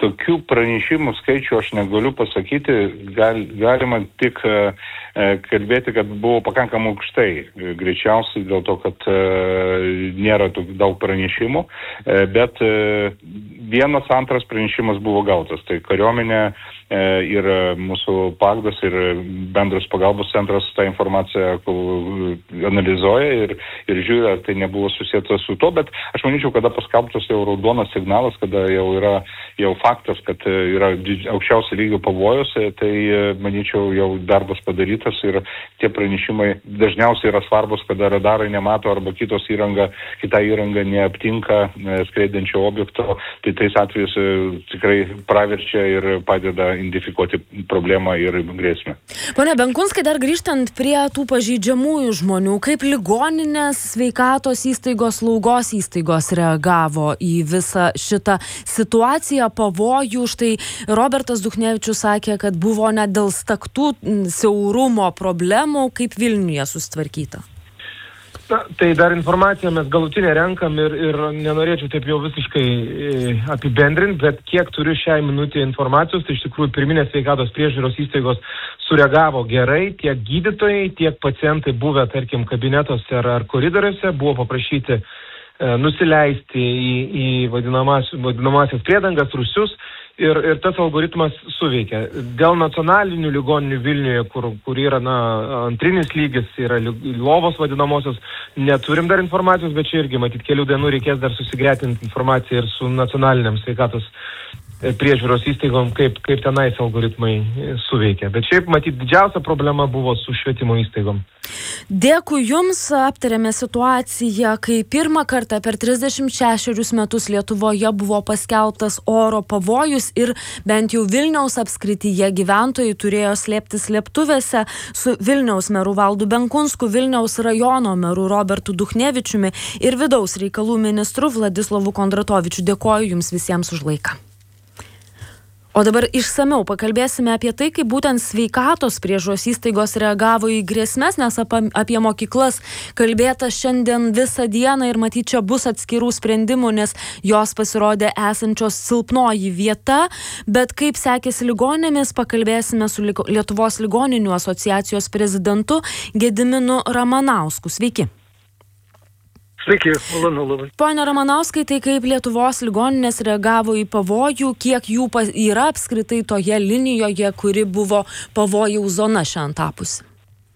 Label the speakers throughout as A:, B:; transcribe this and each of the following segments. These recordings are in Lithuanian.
A: tokių pranešimų skaičių aš negaliu pasakyti, galima tik kalbėti, kad buvo pakankamai aukštai, greičiausiai dėl to, kad nėra daug pranešimų, bet vienas antras pranešimas buvo gautas, tai kariuomenė ir mūsų pagdas ir bendras pagalbos centras tą informaciją analizuoja ir žiūri, ar tai nebuvo susietas su to, bet aš manyčiau, kada paskelbtas jau raudonas signalas, kada jau yra faktas, kad yra aukščiausio lygio pavojus, tai manyčiau jau darbas padarytas ir tie pranešimai dažniausiai yra svarbus, kada radarai nemato arba kita įranga neaptinka skraidančio objekto, tai tais atvejais tikrai praverčia ir padeda identifikuoti problemą ir grėsmę.
B: Pone Benkunskai, dar grįžtant prie tų pažeidžiamųjų žmonių, kaip ligoninės, sveikatos įstaigos, slaugos įstaigos reagavo į visą šitą situaciją, pavojų? Štai Robertas Duchnevičius sakė, kad buvo net dėl staktų siaurumo problemų, kaip Vilniuje susitvarkyta.
C: Tai dar informaciją mes galutinę renkam ir nenorėčiau taip jau visiškai apibendrinti, bet kiek turiu šiai minutį informacijos, tai iš tikrųjų pirminės sveikatos priežiūros įstaigos sureagavo gerai, tiek gydytojai, tiek pacientai buvę, tarkim, kabinetuose ar koridoriuose buvo paprašyti nusileisti į vadinamasias priedangas, rūsius. Ir tas algoritmas suveikia. Dėl nacionalinių ligoninių Vilniuje, kur yra antrinis lygis, yra lovos vadinamosios, neturim dar informacijos, bet čia irgi matyt kelių dienų reikės dar susigretinti informaciją ir su nacionaliniam sveikatos priežiūros įstaigom, kaip tenais algoritmai suveikia. Bet šiaip matyt didžiausia problema buvo su švietimo įstaigom.
B: Dėkui Jums, aptarėme situaciją, kai pirmą kartą per 36 metus Lietuvoje buvo paskelbtas oro pavojus ir bent jau Vilniaus apskrityje gyventojai turėjo slėptis slėptuvėse. Su Vilniaus meru Valdu Benkunsku, Vilniaus rajono meru Robertu Duchnevičiumi ir vidaus reikalų ministru Vladislavu Kondratovičiu. Dėkoju Jums visiems už laiką. O dabar išsamiau pakalbėsime apie tai, kaip būtent sveikatos priežiūros įstaigos reagavo į grėsmes, nes apie mokyklas kalbėta šiandien visą dieną ir matyt čia bus atskirų sprendimų, nes jos pasirodė esančios silpnoji vieta. Bet kaip sekėsi ligoninėmis, pakalbėsime su Lietuvos ligoninių asociacijos prezidentu Gediminu Ramanausku. Sveiki.
D: Sveiki, malonu labai.
B: Pone Ramanauskai, tai kaip Lietuvos ligoninės reagavo į pavojų, kiek jų yra apskritai toje linijoje, kuri buvo pavojaus zona šiandien tapusi?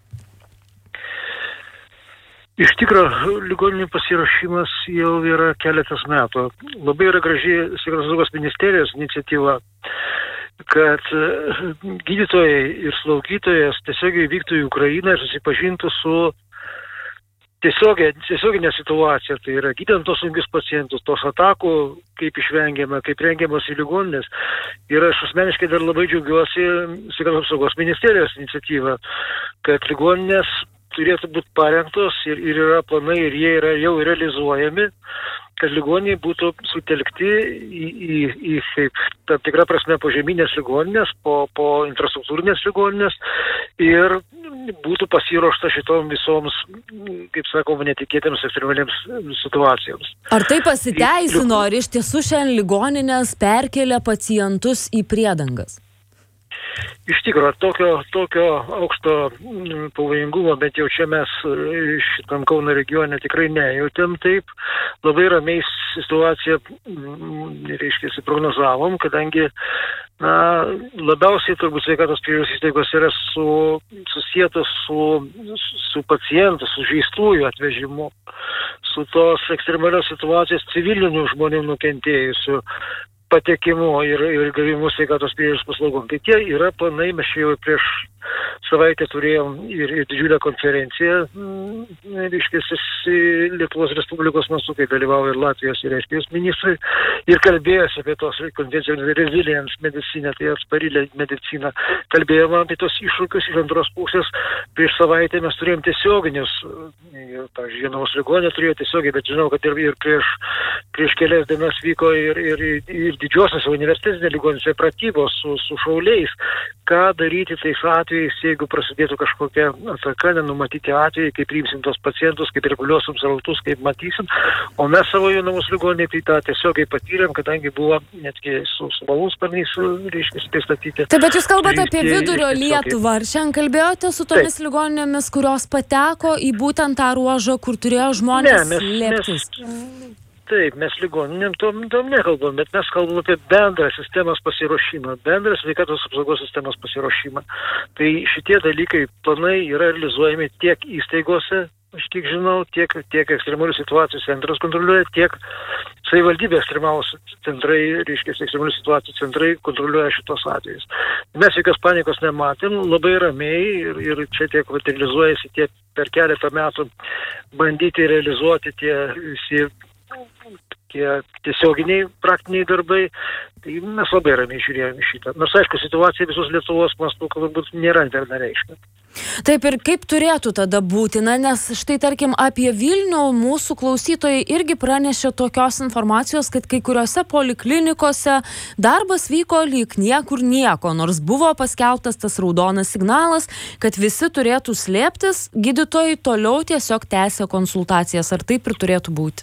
D: Iš tikrųjų, ligoninių pasiruošimas jau yra keletas metų. Labai yra graži sveikatos apsaugos ministerijos iniciatyva, kad gydytojai ir slaugytojas tiesiog vyktų į Ukrainą ir susipažintų su tiesioginė situacija, tai yra gydant tos sunkius pacientus, tos atakų, kaip išvengiama, kaip rengiamas į ligoninės. Ir aš asmeniškai dar labai džiaugiuosi sveikatos apsaugos ministerijos iniciatyva, kad ligoninės turėtų būti parengtos ir yra planai ir jie yra jau realizuojami, kad ligoniniai būtų sutelkti į tam tikrą prasme požeminės ligoninės, po infrastruktūrinės ligoninės ir būtų pasiruošta šitom visoms, kaip sakoma, netikėtėms ekstremalėms situacijoms.
B: Ar tai pasiteisino, ar iš tiesų šiandien ligoninės perkelia pacientus į priedangas?
D: Iš tikrųjų, tokio aukšto pavojingumo, bet jau čia mes šitam Kauno regione tikrai nejautėm taip. Labai ramiai situaciją, prognozavom, kadangi labiausiai turbūt sveikatos priežiūros įstaigos yra susietos su pacientų, su žeistųjų atvežimu, su tos ekstremalios situacijos civilinių žmonių nukentėjusių patekimu ir gavimu sveikatos priežiūros paslaugom. Tai tie yra planai, mes čia jau prieš savaitę turėjom ir didžiulę konferenciją, Lietuvos Respublikos mastu, kai dalyvavo ir Latvijos ir Estijos ministrai, ir kalbėjosi apie tos konvencijos resilience medicinę, tai atspari medicina. Kalbėjome apie tos iššūkius iš antros pusės. Prieš savaitę mes turėjom tiesioginius, pavyzdžiui, Jonavos ligoninė turėjo tiesiogiai, bet žinau, kad ir prieš kelias dienas vyko ir didžiosios universitetinės ligoninėse pratybos su šauliais, ką daryti tais atvejais, jeigu prasidėtų kažkokia ataka, nenumatyti atvejai, kaip priimsim tos pacientus, kaip reguliuosim srautus, kaip matysim. O mes savo Jonavos ligoninėje tai tą tiesiogiai patyrėm, kadangi buvo netgi su malūnsparniais, reiškia, tai statyti.
B: Taip, bet jūs kalbate apie vidurio Lietuvą. Ar šiandien kalbėjote su tomis ligoninėmis, kurios pateko į būtent tą ruožą, kur turėjo žmonės slėptis?
D: Taip, mes ligoninėm tom nekalbam, bet mes kalbam apie bendrą sistemos pasiruošimą, bendrą sveikatos apsaugos sistemos pasiruošimą. Tai šitie dalykai, planai yra realizuojami tiek įstaigose, aš kiek žinau, tiek ekstremalių situacijų centras kontroliuoja, tiek savivaldybė ekstremalūs centrai, reiškia, ekstremalių situacijų centrai kontroliuoja šitos atvejus. Mes jokios panikos nematėm, labai ramiai ir čia tiek realizuojasi tie per keletą metų bandyti realizuoti tie visi tiesioginiai praktiniai darbai, tai mes labai ramiai žiūrėjome šitą. Nors, aišku, situacija visos Lietuvos mastu galbūt nėra vienareikšmė.
B: Taip, ir kaip turėtų tada būti, nes štai tarkim apie Vilnių mūsų klausytojai irgi pranešė tokios informacijos, kad kai kuriuose poliklinikose darbas vyko lyg niekur nieko, nors buvo paskelbtas tas raudonas signalas, kad visi turėtų slėptis, gydytojai toliau tiesiog tęsia konsultacijas. Ar taip ir turėtų būti?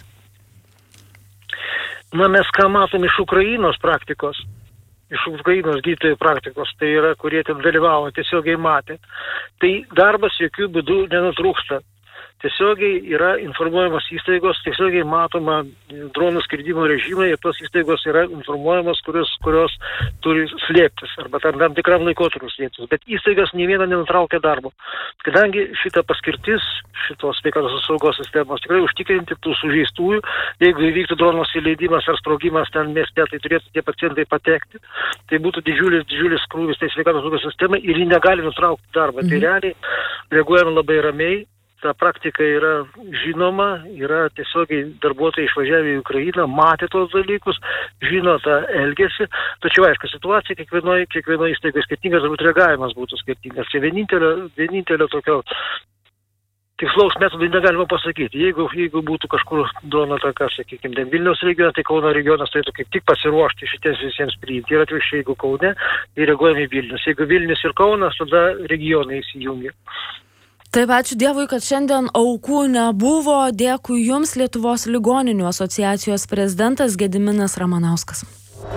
D: Na, mes ką matom iš Ukrainos praktikos, iš Ukrainos gydytojų praktikos, tai yra, kurie ten dalyvavo, tiesiogiai matė. Tai darbas jokių būdų nenutrūksta. Tiesiogiai yra informuojamos įstaigos, tiesiogiai matoma dronų skridimo režimai ir tos įstaigos yra informuojamos, kurios turi slėptis arba tam tikram laikotarpiu slėptis. Bet įstaigas nei viena nenutraukia darbo. Kadangi šita paskirtis šitos sveikatos apsaugos sistemos tikrai užtikrinti tų sužeistųjų, jeigu įvyktų dronos įleidimas ar sprogimas ten mieste, tai turėtų tie pacientai patekti. Tai būtų didžiulis krūvis tai sveikatos apsaugos sistemai ir ji negali nutraukti darbą. Tai realiai reaguojame labai ramiai. Ta praktika yra žinoma, yra tiesiogiai darbuotojai išvažiavę į Ukrainą, matė tos dalykus, žino tą elgesį, tačiau aišku, situacija kiekvienoje įstaigoje skirtingas, turbūt reagavimas būtų skirtingas. Čia vienintelio tokio tikslaus metodų negalima pasakyti. Jeigu būtų kažkur drono ataka, sakykime, Vilniaus regione, tai Kauno regionas turėtų kaip tik pasiruošti šitiems visiems priimti. Ir atvirkščiai, jeigu Kaune, tai reaguojame į Vilnius. Jeigu Vilnius ir Kaunas, tada regionai įsijungia.
B: Taip, ačiū Dievui, kad šiandien aukų nebuvo. Dėkui Jums, Lietuvos ligoninių asociacijos prezidentas Gediminas Ramanauskas.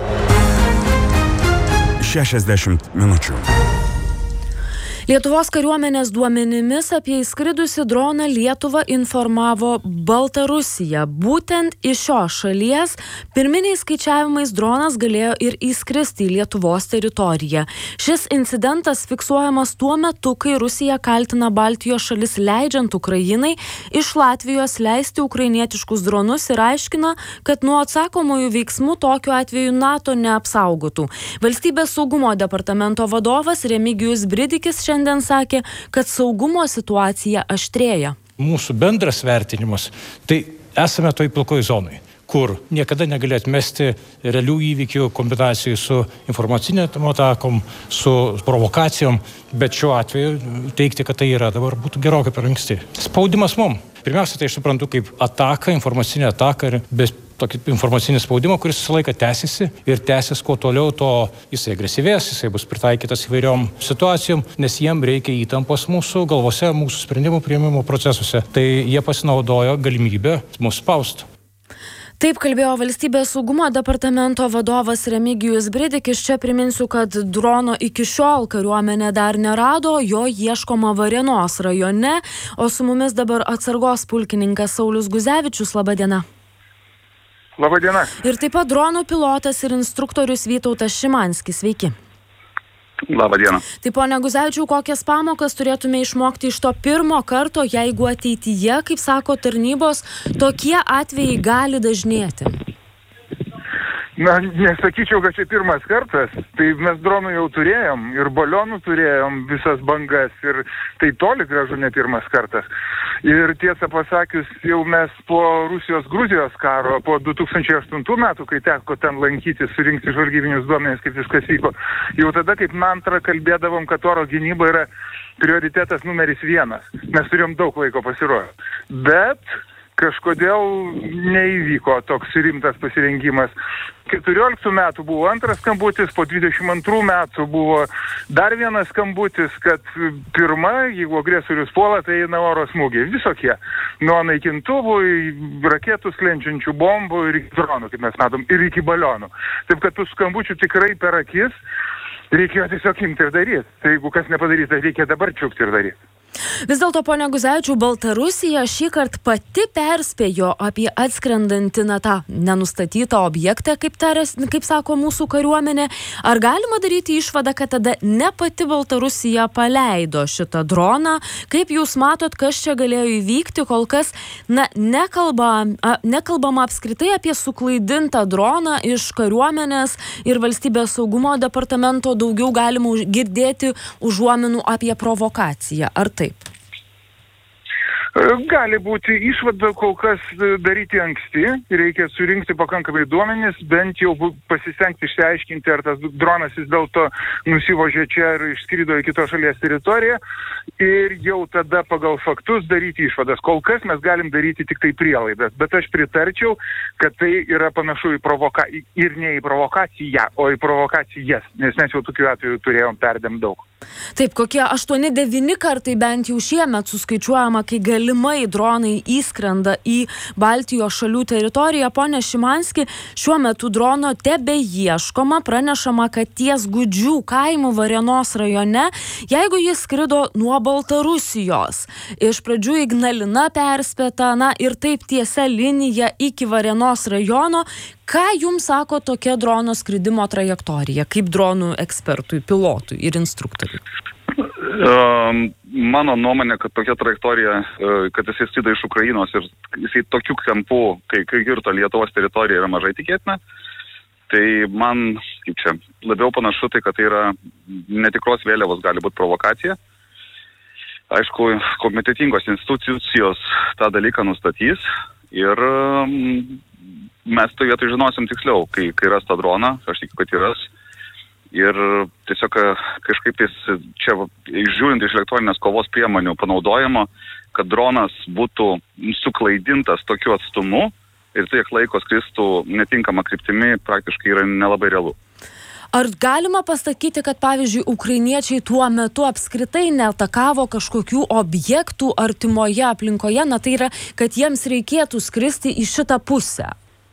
E: 60 minučių.
B: Lietuvos kariuomenės duomenimis apie įskridusį droną Lietuvą informavo Baltarusija. Būtent iš šios šalies pirminiais skaičiavimais dronas galėjo ir įskristi į Lietuvos teritoriją. Šis incidentas fiksuojamas tuo metu, kai Rusija kaltina Baltijos šalis leidžiant Ukrainai iš Latvijos leisti ukrainietiškus dronus ir aiškina, kad nuo atsakomųjų veiksmų tokiu atveju NATO neapsaugotų. Valstybės saugumo departamento vadovas Remigijus Bridikis šiandien sakė, kad saugumo situacija aštrėja.
F: Mūsų bendras vertinimas, tai esame toj pilkoj zonai, kur niekada negali atmesti realių įvykių kombinacijų su informacinėm atakom, su provokacijom, bet šiuo atveju teigti, kad tai yra dabar būtų gerokai per anksti. Spaudimas mum. Pirmiausia, tai aš suprantu kaip ataka, informacinė ataka ir be tokį informacinį spaudimą, kuris visą laiką tęsiasi ir tęsis kuo toliau, to jisai agresyvės, jisai bus pritaikytas įvairiom situacijom, nes jiem reikia įtampos mūsų galvose, mūsų sprendimų priėmimo procesuose. Tai jie pasinaudojo galimybę mus spausti.
B: Taip kalbėjo Valstybės saugumo departamento vadovas Remigijus Bridikis. Čia priminsiu, kad drono iki šiol kariuomenė dar nerado, jo ieškoma Varėnos rajone, o su mumis dabar atsargos pulkininkas Saulius Guzevičius. Labą dieną.
A: Labą dieną.
B: Ir taip pat dronų pilotas ir instruktorius Vytautas Šimanskis. Sveiki.
A: Labą dieną.
B: Tai pone Guzevičiau, kokias pamokas turėtume išmokti iš to pirmo karto, jeigu ateityje, kaip sako tarnybos, tokie atvejai gali dažnėti?
A: Na, nesakyčiau, kad čia pirmas kartas. Tai mes dronų jau turėjom ir balionų turėjom visas bangas ir tai toli gražu ne pirmas kartas. Ir tiesą pasakius, jau mes po Rusijos-Gruzijos karo, po 2008 metų, kai teko ten lankytis, surinkti žvalgybinius duomenis, kaip viskas vyko, jau tada kaip mantra kalbėdavom, kad oro gynyba yra prioritetas numeris 1. Mes turėjom daug laiko pasiruošti. Bet kažkodėl neįvyko toks rimtas pasirengimas. 14 metų buvo antras skambutis, po 22 metų buvo dar vienas skambutis, kad pirma, jeigu agresorius puola, tai eina oro smūgiai. Visokie. Nuo naikintuvų, raketų sklenčiančių bombų ir iki dronų, kaip mes matom, ir iki balionų. Taip, kad tų skambučių tikrai per akis reikėjo tiesiog imti ir daryti. Tai jeigu kas nepadarys, tai reikia dabar čiukti ir daryti.
B: Vis dėlto, pone Guzevičiau, Baltarusija šįkart pati perspėjo apie atskrendantį tą nenustatytą objektą, kaip sako mūsų kariuomenė. Ar galima daryti išvadą, kad tada ne pati Baltarusija paleido šitą droną? Kaip jūs matot, kas čia galėjo įvykti? Kol kas nekalbama apskritai apie suklaidintą droną iš kariuomenės ir valstybės saugumo departamento, daugiau galima girdėti užuominų apie provokaciją. Ar taip?
A: Gali būti išvada, kol kas daryti anksti, reikia surinkti pakankamai duomenis, bent jau pasistengti išsiaiškinti, ar tas dronas vis dėlto nusivožė čia ir išskrido į kitos šalies teritoriją ir jau tada pagal faktus daryti išvadas. Kol kas mes galim daryti tik tai prielaidas, bet aš pritarčiau, kad tai yra panašu ir ne į provokaciją, o į provokacijas, nes mes jau tokių atvejų turėjom perdėm daug.
B: Taip, kokie 8-9 kartai bent jau šiemet suskaičiuojama, kai galimai dronai įskrenda į Baltijos šalių teritoriją. Pone Šimanski, šiuo metu drono tebeieškoma, pranešama, kad ties Gudžių kaimų Varėnos rajone, jeigu jis skrido nuo Baltarusijos. Iš pradžių Ignalina perspėta, ir taip tiesia linija iki Varėnos rajono. Ką jums sako tokia drono skridimo trajektorija, kaip dronų ekspertui, pilotui ir instruktoriui?
G: Mano nuomonė, kad tokia trajektorija, kad jisai skrido iš Ukrainos ir jisai tokiu kampu, kai kirto Lietuvos teritoriją, yra mažai tikėtina. Tai man, labiau panašu, kad tai yra netikros vėliavos gali būti provokacija. Aišku, kompetentingos institucijos tą dalyką nustatys ir mes toje vietoje žinosim tiksliau, kai ras tą droną, aš tikiu, kad ras. Ir tiesiog kažkaip čia, žiūrint iš elektroninės kovos priemonių panaudojimo, kad dronas būtų suklaidintas tokiu atstumu ir tiek laiko skristų netinkama kryptimi, praktiškai yra nelabai realu.
B: Ar galima pasakyti, kad, pavyzdžiui, ukrainiečiai tuo metu apskritai neatakavo kažkokių objektų artimoje aplinkoje, tai yra, kad jiems reikėtų skristi į šitą pusę?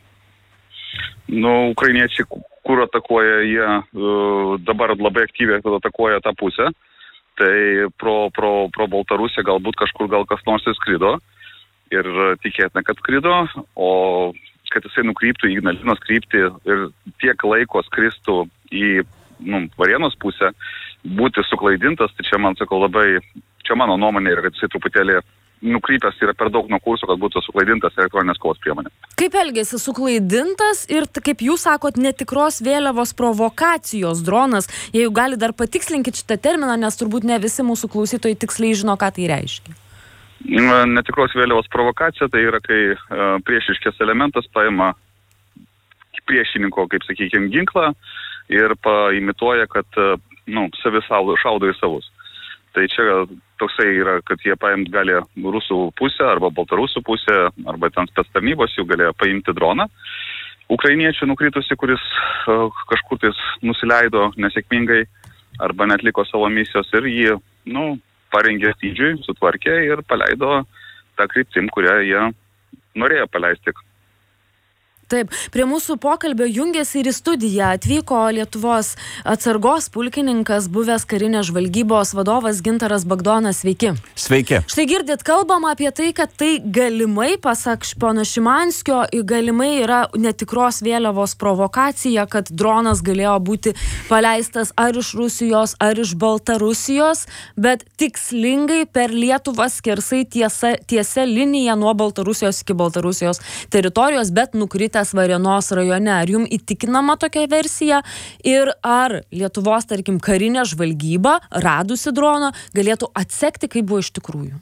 G: Ukrainiečiai, kur atakuoja, jie dabar labai aktyviai atakuoja tą pusę. Tai pro Baltarusiją galbūt kažkur gal kas nors skrido ir tikėtina, kad skrido, o kad jisai nukryptų į Ignalinos kryptį ir tiek laiko skristų į Varėnos pusę, būti suklaidintas, tai čia man sakau labai, čia mano nuomonė yra, kad jisai truputėlį nukrypęs yra per daug nuo kurso, kad būtų suklaidintas elektroninės kovos priemonė.
B: Kaip elgėsi suklaidintas ir, kaip jūs sakot, netikros vėliavos provokacijos dronas? Jeigu gali dar patikslinkit šitą terminą, nes turbūt ne visi mūsų klausytojai tiksliai žino, ką tai reiškia.
G: Netikros vėliavos provokacija tai yra, kai priešiškas elementas paima priešininko, kaip sakykime, ginklą ir paimituoja, kad savi šaudo į savus. Tai čia toksai yra, kad jie paimt gali rusų pusę arba baltarusų pusę, arba ten spectarnybos jų galėjo paimti droną. Ukrainiečių nukritusi, kuris kažkur tais nusileido nesėkmingai arba netliko savo misijos ir jį, parengė skrydžiui, sutvarkė ir paleido tą kryptim, kurią jie norėjo paleisti.
B: Taip, prie mūsų pokalbio jungiasi ir į studiją atvyko Lietuvos atsargos pulkininkas, buvęs karinės žvalgybos vadovas Gintaras Bagdonas. Sveiki.
E: Sveiki.
B: Štai girdit, kalbama apie tai, kad tai galimai, pasak pono Šimanskio, galimai yra netikros vėliavos provokacija, kad dronas galėjo būti paleistas ar iš Rusijos, ar iš Baltarusijos, bet tikslingai per Lietuvą skersai tiesia linija nuo Baltarusijos iki Baltarusijos teritorijos, bet nukritęs Varėnos rajone. Ar jums įtikinama tokia versija ir ar Lietuvos, tarkim, karinė žvalgyba, radusi droną, galėtų atsekti, kaip buvo iš tikrųjų?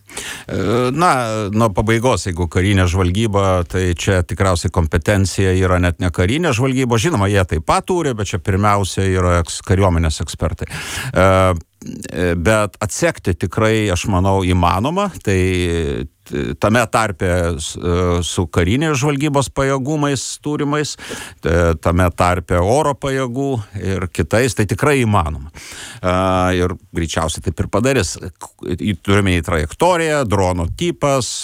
E: Nuo pabaigos, jeigu karinė žvalgyba, tai čia tikriausiai kompetencija yra net ne karinė žvalgyba. Žinoma, jie taip pat turi, bet čia pirmiausia yra kariuomenės ekspertai. bet atsekti tikrai, aš manau, įmanoma. Tai tame tarpe su karinės žvalgybos pajėgumais turimais, tame tarpe oro pajėgų ir kitais, tai tikrai įmanoma. Ir greičiausiai taip ir padarys. Turime į trajektoriją, drono tipas,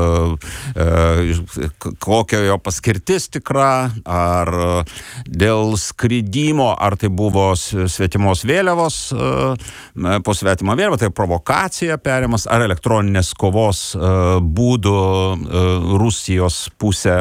E: kokia jo paskirtis tikra, ar dėl skridimo, ar tai buvo svetimos vėliavos, po svetimą vėliavą, tai provokacija perimas, ar elektroninės kovos būdų Rusijos pusė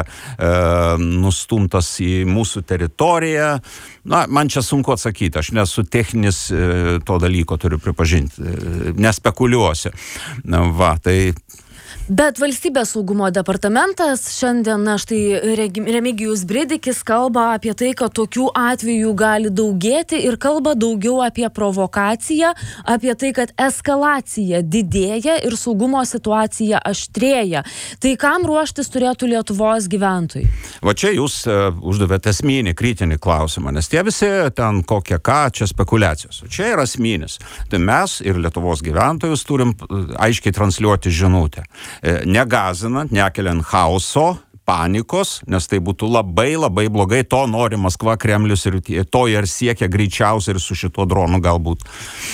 E: nustumtas į mūsų teritoriją. Na, man čia sunku atsakyti, aš nesu techninis to dalyko, turiu pripažinti, nespekuliuosiu. Va, tai...
B: Bet Valstybės saugumo departamentas šiandien, štai Remigijus Bridikis kalba apie tai, kad tokių atvejų gali daugėti ir kalba daugiau apie provokaciją, apie tai, kad eskalacija didėja ir saugumo situacija aštrėja. Tai kam ruoštis turėtų Lietuvos gyventojai?
E: Va čia jūs uždavėte esminį, kritinį klausimą, nes tie visi ten kokie ką, čia spekulacijos. Čia yra esminis. Tai mes ir Lietuvos gyventojus turim aiškiai transliuoti žinutę. Negazinant, nekeliant chaoso, panikos, nes tai būtų labai, labai blogai. To nori Maskva, Kremlius ir to ir siekia greičiausiai ir su šituo dronu galbūt.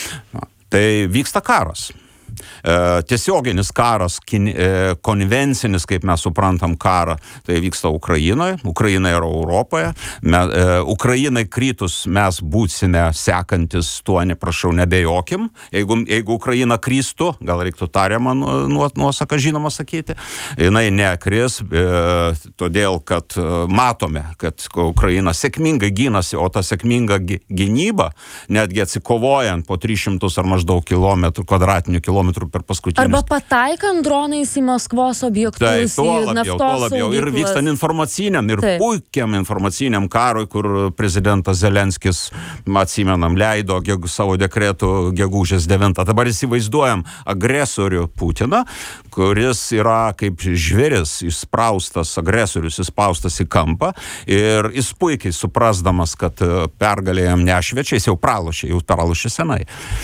E: Tai vyksta karas. Tiesioginis karas, konvencinis, kaip mes suprantam karą, tai vyksta Ukrainoje. Ukraina yra Europoje. Ukrainai kritus mes būsime sekantis tuo, neprašau, nebejokim. Jeigu Ukraina kristų, gal reiktų tariamą nuosaką žinoma sakyti, jinai nekris, todėl, kad matome, kad Ukraina sėkmingai gynasi, o ta sėkminga gynyba, netgi atsikovojant po 300 ar maždaug kvadratinių kilometrų per paskutinius.
B: Arba pataikant dronais į Maskvos objektus, į naftos saugyklas.
E: Ir vykstant informaciniam ir puikiam informaciniam karui, kur prezidentas Zelenskis, atsimenam, leido savo dekretų gegužės 9. Dabar įsivaizduojam agresorių Putiną, kuris yra kaip žvėris, agresorius įspaustas į kampą ir jis puikiai suprasdamas, kad pergalė jam nešviečia, jis jau pralošė senai.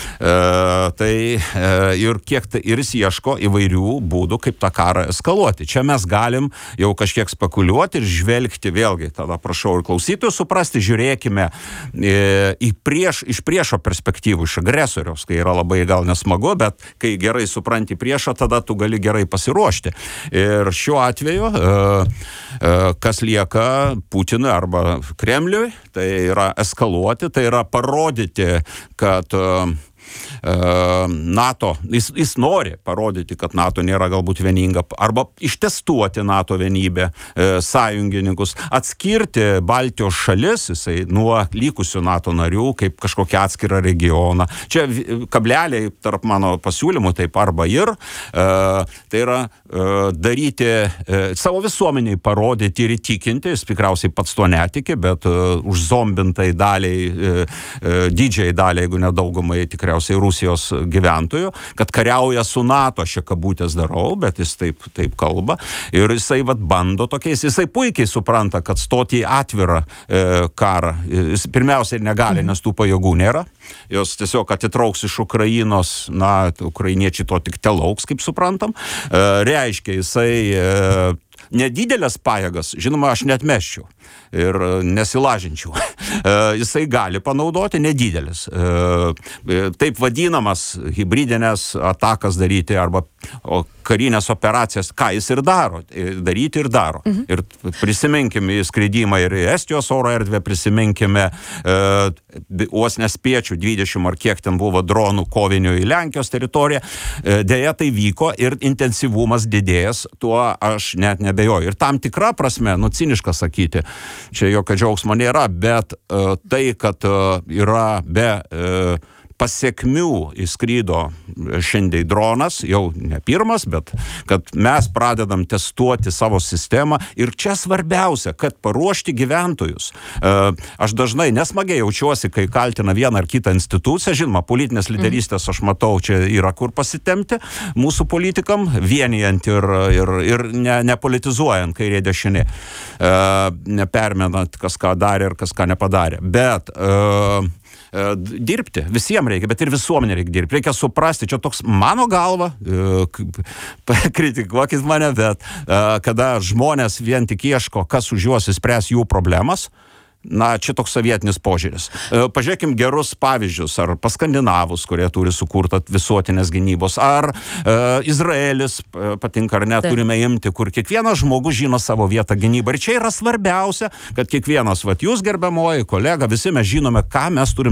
E: Ir jis ieško įvairių būdų, kaip tą karą eskaluoti. Čia mes galim jau kažkiek spekuliuoti ir žvelgti vėlgi, tada prašau ir klausytojų suprasti, žiūrėkime iš priešo perspektyvų, iš agresoriaus, kai yra labai gal nesmagu, bet kai gerai supranti priešą, tada tu gali gerai pasiruošti. Ir šiuo atveju, kas lieka Putinui arba Kremliui, tai yra eskaluoti, tai yra parodyti, kad NATO, jis nori parodyti, kad NATO nėra galbūt vieninga, arba ištestuoti NATO vienybę, sąjungininkus, atskirti Baltijos šalis nuo likusių NATO narių kaip kažkokią atskirą regioną. Čia kableliai tarp mano pasiūlymų taip arba ir, tai yra daryti, savo visuomeniai parodyti ir įtikinti, jis tikriausiai pats to netiki, bet užzombintai daliai, didžiai daliai, jeigu nedaugumai tikriausiai Rusijos gyventojų, kad kariauja su NATO, aš čia kabutės darau, bet jis taip kalba. Ir jisai bando tokiais, jisai puikiai supranta, kad stoti į atvirą karą, jis pirmiausiai negali, nes tų pajėgų nėra. Jos tiesiog atitrauks iš Ukrainos, ukrainiečiai to tik telauks, kaip suprantam. Reiškia, jisai nedidelės pajėgas, žinoma, aš neatmesčiau ir nesilažinčiau. Jisai gali panaudoti nedidelis. Taip vadinamas hibridinės atakas daryti arba karinės operacijas, ką jis ir daro. Daryti ir daro. Ir prisiminkime skridimą ir į Estijos oro erdvę, prisiminkime vos nespėčių 20 ar kiek ten buvo dronų kovinių į Lenkijos teritoriją. Deja, tai vyko ir intensyvumas didėjęs, tuo aš net nebejoju. Ir tam tikra prasme, ciniška sakyti, čia jokio džiaugsmo nėra, bet tai, kad yra be pasiekmių įskrydo šiandien dronas, jau ne pirmas, bet kad mes pradedam testuoti savo sistemą ir čia svarbiausia, kad paruošti gyventojus. Aš dažnai nesmagiai jaučiuosi, kai kaltina vieną ar kitą instituciją, žinoma, politinės lyderystės aš matau, čia yra kur pasitemti mūsų politikam, vienijant ir nepolitizuojant kairė dešinė, nepermenant, kas ką darė ir kas ką nepadarė. Bet dirbti, visiems reikia, bet ir visuomenė reikia dirbti, reikia suprasti, čia toks mano galva, kritikuokit mane, bet kada žmonės vien tik ieško, kas už juos įspręs jų problemas, na, čia toks sovietinis požiūris. Pažiūrėkim gerus pavyzdžius, ar pas skandinavus, kurie turi sukurtą visuotinės gynybos, ar Izraelis, patinka ar ne, turime imti, kur kiekvienas žmogus žino savo vietą gynybą. Ir čia yra svarbiausia, kad kiekvienas, vat jūs gerbiamoji kolega, visi mes žinome, ką mes turime